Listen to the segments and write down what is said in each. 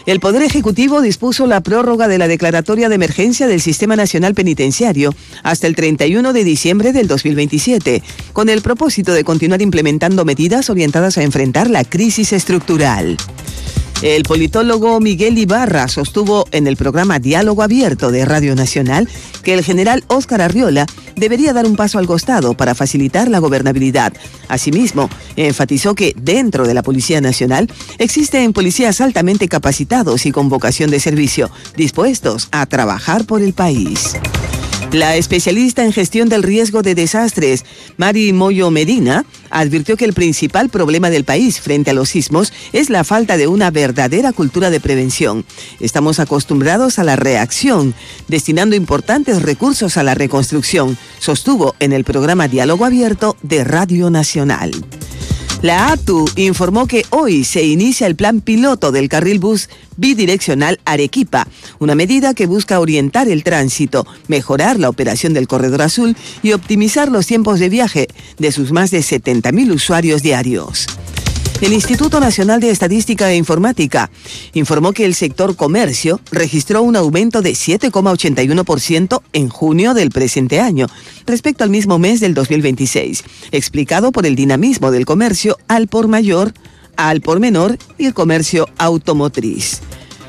El Poder Ejecutivo dispuso la prórroga de la declaratoria de emergencia del Sistema Nacional Penitenciario hasta el 31 de diciembre del 2027, con el propósito de continuar implementando medidas orientadas a enfrentar la crisis estructural. El politólogo Miguel Ibarra sostuvo en el programa Diálogo Abierto de Radio Nacional que el general Óscar Arriola debería dar un paso al costado para facilitar la gobernabilidad. Asimismo, enfatizó que dentro de la Policía Nacional existen policías altamente capacitados y con vocación de servicio, dispuestos a trabajar por el país. La especialista en gestión del riesgo de desastres, Mari Moyo Medina, advirtió que el principal problema del país frente a los sismos es la falta de una verdadera cultura de prevención. Estamos acostumbrados a la reacción, destinando importantes recursos a la reconstrucción, sostuvo en el programa Diálogo Abierto de Radio Nacional. La ATU informó que hoy se inicia el plan piloto del carril bus bidireccional Arequipa, una medida que busca orientar el tránsito, mejorar la operación del Corredor Azul y optimizar los tiempos de viaje de sus más de 70.000 usuarios diarios. El Instituto Nacional de Estadística e Informática informó que el sector comercio registró un aumento de 7,81% en junio del presente año, respecto al mismo mes del 2026, explicado por el dinamismo del comercio al por mayor, al por menor y el comercio automotriz.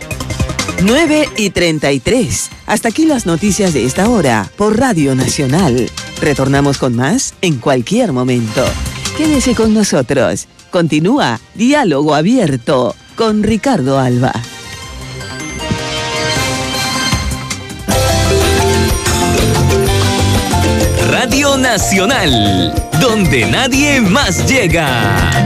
9:33. Hasta aquí las noticias de esta hora por Radio Nacional. Retornamos con más en cualquier momento. Quédese con nosotros. Continúa Diálogo Abierto con Ricardo Alba. Radio Nacional, donde nadie más llega.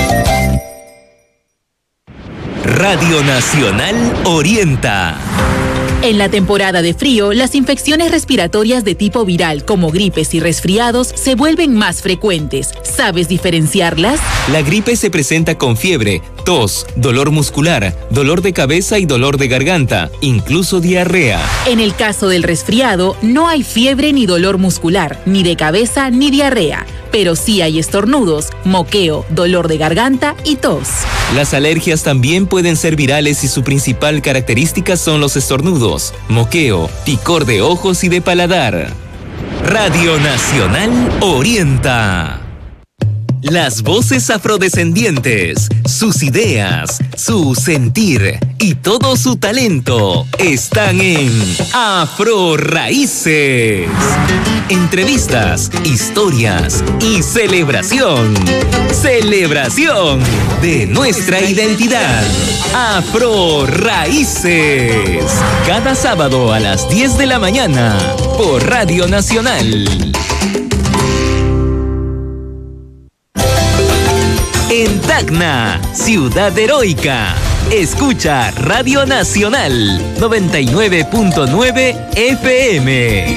Radio Nacional orienta. En la temporada de frío, las infecciones respiratorias de tipo viral, como gripes y resfriados, se vuelven más frecuentes. ¿Sabes diferenciarlas? La gripe se presenta con fiebre, tos, dolor muscular, dolor de cabeza y dolor de garganta, incluso diarrea. En el caso del resfriado, no hay fiebre ni dolor muscular, ni de cabeza ni diarrea, pero sí hay estornudos, moqueo, dolor de garganta y tos. Las alergias también pueden ser virales y su principal característica son los estornudos, moqueo, picor de ojos y de paladar. Radio Nacional orienta. Las voces afrodescendientes, sus ideas, su sentir y todo su talento están en Afro Raíces. Entrevistas, historias y celebración. Celebración de nuestra identidad. Afro Raíces. Cada sábado a las 10 de la mañana por Radio Nacional. En Tacna, ciudad heroica, escucha Radio Nacional 99.9 FM.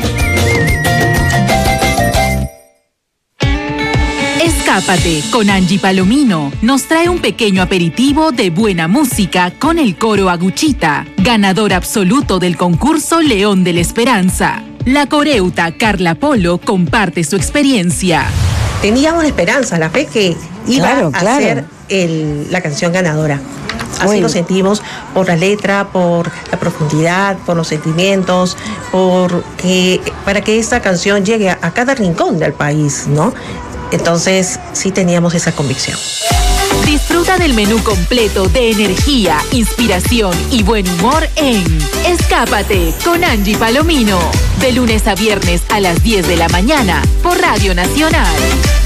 Escápate con Angie Palomino. Nos trae un pequeño aperitivo de buena música con el coro Aguchita, ganador absoluto del concurso León de la Esperanza. La coreuta Carla Polo comparte su experiencia. Teníamos la esperanza, la fe que iba a ser la canción ganadora. Así lo sentimos por la letra, por la profundidad, por los sentimientos, para que esta canción llegue a cada rincón del país, ¿no? Entonces, sí teníamos esa convicción. Disfruta del menú completo de energía, inspiración y buen humor en Escápate con Angie Palomino. De lunes a viernes a las 10 de la mañana por Radio Nacional.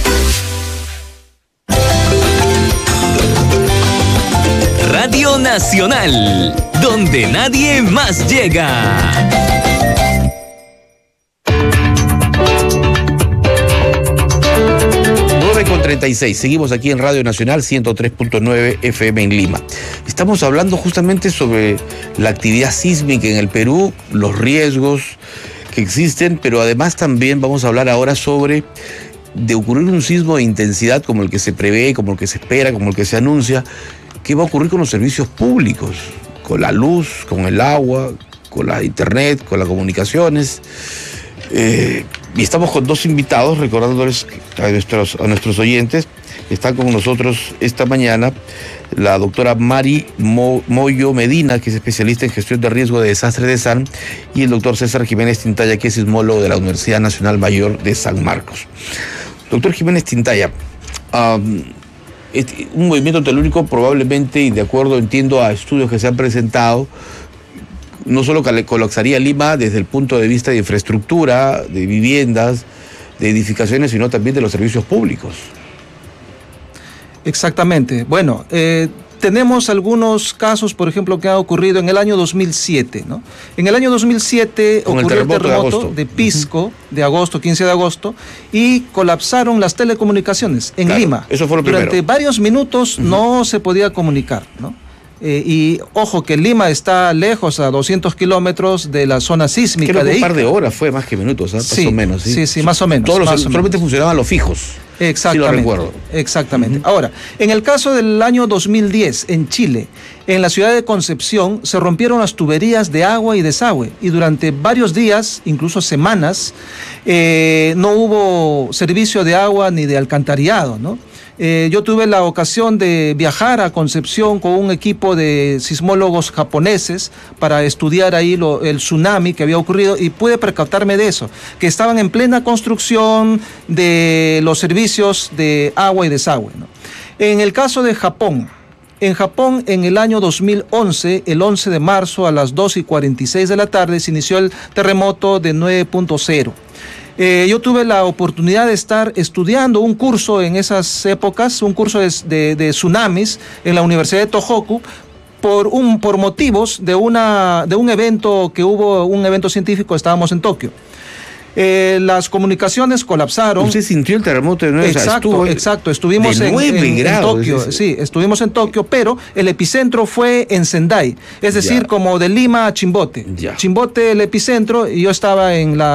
Radio Nacional, donde nadie más llega. 9:36. Seguimos aquí en Radio Nacional 103.9 FM en Lima. Estamos hablando justamente sobre la actividad sísmica en el Perú, los riesgos que existen, pero además también vamos a hablar ahora sobre de ocurrir un sismo de intensidad como el que se prevé, como el que se espera, como el que se anuncia. ¿Qué va a ocurrir con los servicios públicos? Con la luz, con el agua, con la internet, con las comunicaciones. Y estamos con dos invitados, recordándoles a nuestros oyentes Está con nosotros esta mañana la doctora Mari Moyo Medina, que es especialista en gestión de riesgo de desastre de SAN, y el doctor César Jiménez Tintaya, que es sismólogo de la Universidad Nacional Mayor de San Marcos. Doctor Jiménez Tintaya, un movimiento telúrico probablemente, y de acuerdo, entiendo, a estudios que se han presentado, no solo colapsaría Lima desde el punto de vista de infraestructura, de viviendas, de edificaciones, sino también de los servicios públicos. Exactamente. Bueno, tenemos algunos casos, por ejemplo, que han ocurrido en el año 2007, ¿no? En el año 2007 ocurrió el terremoto de Pisco, de agosto, 15 de agosto, y colapsaron las telecomunicaciones en Lima. Eso fue lo primero. Durante varios minutos no se podía comunicar, ¿no? Y ojo que Lima está lejos, a 200 kilómetros de la zona sísmica. Creo que de un par de horas fue, más que minutos, más o menos. Sí, más o menos. Solamente funcionaban los fijos. Exactamente. Sí, lo recuerdo. Exactamente. Ahora, en el caso del año 2010, en Chile, en la ciudad de Concepción, se rompieron las tuberías de agua y desagüe, y durante varios días, incluso semanas, no hubo servicio de agua ni de alcantarillado, ¿no? Yo tuve la ocasión de viajar a Concepción con un equipo de sismólogos japoneses para estudiar ahí el tsunami que había ocurrido, y pude percatarme de eso, que estaban en plena construcción de los servicios de agua y desagüe, ¿no? En el caso de Japón, en el año 2011, el 11 de marzo a las 2:46 de la tarde, se inició el terremoto de 9.0. Yo tuve la oportunidad de estar estudiando un curso en esas épocas, un curso de tsunamis en la Universidad de Tohoku, por motivos de un evento que hubo, un evento científico. Estábamos en Tokio. Las comunicaciones colapsaron. ¿Usted sintió el terremoto de 9? Exacto. Estuvimos en Tokio. Sí, estuvimos en Tokio, pero el epicentro fue en Sendai. Es decir, como de Lima a Chimbote. Chimbote el epicentro, y yo estaba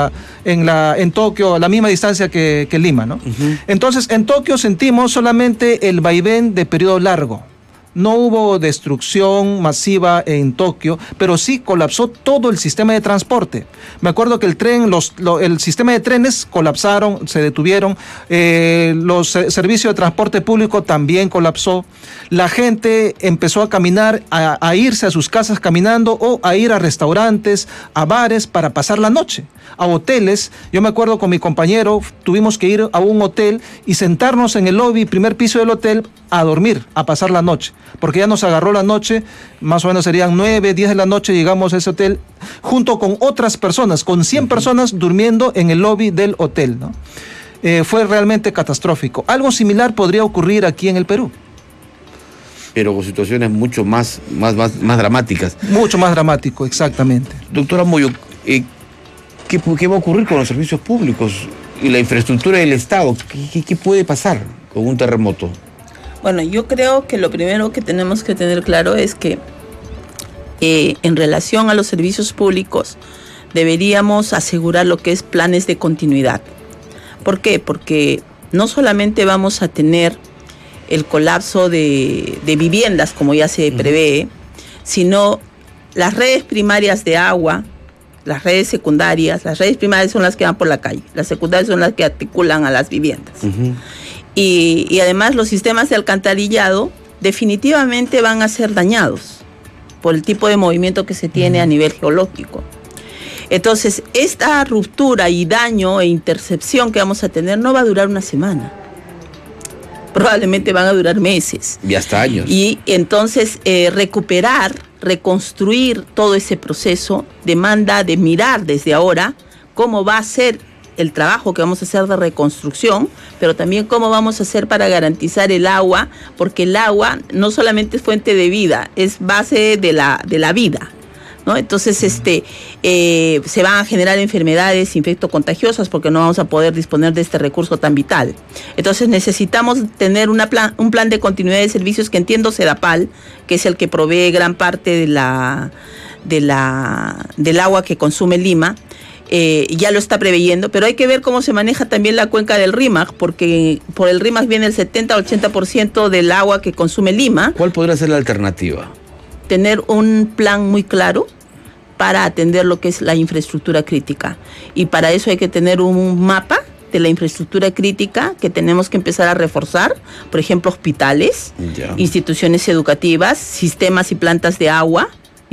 en Tokio a la misma distancia que Lima, ¿no? Entonces, en Tokio sentimos solamente el vaivén de periodo largo. No hubo destrucción masiva en Tokio, pero sí colapsó todo el sistema de transporte. Me acuerdo que el sistema de trenes colapsaron, se detuvieron, los servicios de transporte público también colapsó. La gente empezó a caminar, a irse a sus casas caminando, o a ir a restaurantes, a bares para pasar la noche, a hoteles. Yo me acuerdo, con mi compañero tuvimos que ir a un hotel y sentarnos en el lobby, primer piso del hotel, a dormir, a pasar la noche, porque ya nos agarró la noche. Más o menos serían 9, 10 de la noche, llegamos a ese hotel junto con otras personas, con 100 personas durmiendo en el lobby del hotel, ¿no? Fue realmente catastrófico. Algo similar podría ocurrir aquí en el Perú. Pero con situaciones mucho más dramáticas. Mucho más dramático, exactamente. Doctora Moyo, ¿qué va a ocurrir con los servicios públicos y la infraestructura del Estado? ¿Qué puede pasar con un terremoto? Bueno, yo creo que lo primero que tenemos que tener claro es que en relación a los servicios públicos deberíamos asegurar lo que es planes de continuidad. ¿Por qué? Porque no solamente vamos a tener el colapso de viviendas, como ya se prevé, sino las redes primarias de agua, las redes secundarias. Las redes primarias son las que van por la calle, las secundarias son las que articulan a las viviendas. Y además los sistemas de alcantarillado definitivamente van a ser dañados por el tipo de movimiento que se tiene a nivel geológico. Entonces, esta ruptura y daño e intercepción que vamos a tener no va a durar una semana. Probablemente van a durar meses. Y hasta años. Y entonces reconstruir todo ese proceso demanda de mirar desde ahora cómo va a ser el trabajo que vamos a hacer de reconstrucción, pero también cómo vamos a hacer para garantizar el agua, porque el agua no solamente es fuente de vida, es base de la vida, ¿no? Entonces se van a generar enfermedades infectocontagiosas porque no vamos a poder disponer de este recurso tan vital. Entonces necesitamos tener un plan de continuidad de servicios, que entiendo Sedapal, que es el que provee gran parte del agua que consume Lima. Ya lo está preveyendo, pero hay que ver cómo se maneja también la cuenca del Rímac, porque por el Rímac viene el 70-80% del agua que consume Lima. ¿Cuál podría ser la alternativa? Tener un plan muy claro para atender lo que es la infraestructura crítica, y para eso hay que tener un mapa de la infraestructura crítica que tenemos que empezar a reforzar, por ejemplo, hospitales, instituciones educativas, sistemas y plantas de agua,